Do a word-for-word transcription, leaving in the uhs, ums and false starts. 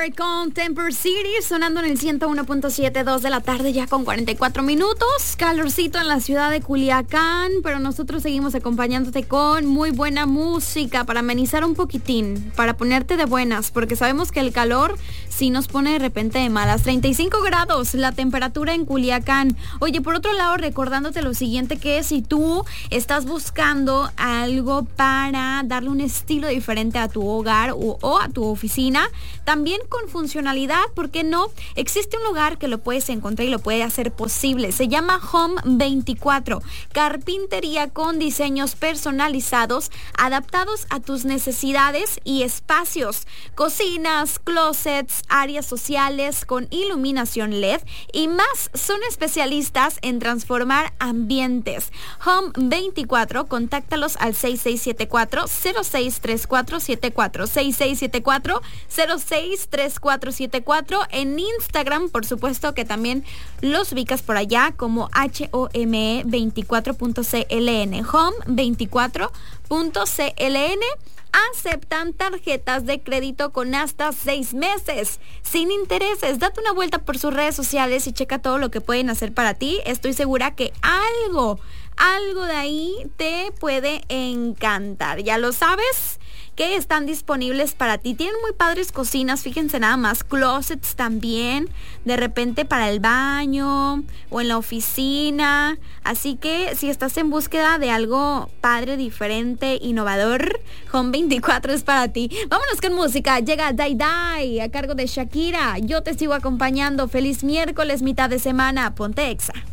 Con Temper City sonando en el ciento uno punto siete, dos de la tarde ya con cuarenta y cuatro minutos, calorcito en la ciudad de Culiacán, pero nosotros seguimos acompañándote con muy buena música para amenizar un poquitín, para ponerte de buenas, porque sabemos que el calor sí nos pone de repente de malas. Treinta y cinco grados la temperatura en Culiacán. Oye, por otro lado, recordándote lo siguiente, que si tú estás buscando algo para darle un estilo diferente a tu hogar o, o a tu oficina, también con funcionalidad, ¿por qué no? Existe un lugar que lo puedes encontrar y lo puede hacer posible. Se llama Home veinticuatro. Carpintería con diseños personalizados, adaptados a tus necesidades y espacios. Cocinas, closets, áreas sociales con iluminación L E D y más. Son especialistas en transformar ambientes. Home veinticuatro, contáctalos al seis seis siete cuatro, cero seis tres cuatro siete cuatro, seis seis siete cuatro, cero seis tres cuatro siete cuatro. En Instagram, por supuesto que también los ubicas por allá como H O M E veinticuatro punto C L N, Home veinticuatro punto C L N. Aceptan tarjetas de crédito con hasta seis meses, sin intereses. Date una vuelta por sus redes sociales y checa todo lo que pueden hacer para ti. Estoy segura que algo, algo de ahí te puede encantar. Ya lo sabes, que están disponibles para ti. Tienen muy padres cocinas, fíjense nada más, closets también, de repente para el baño o en la oficina. Así que si estás en búsqueda de algo padre, diferente, innovador, Home veinticuatro es para ti. Vámonos con música. Llega Dai Dai a cargo de Shakira. Yo te sigo acompañando. Feliz miércoles, mitad de semana. Ponte Exa.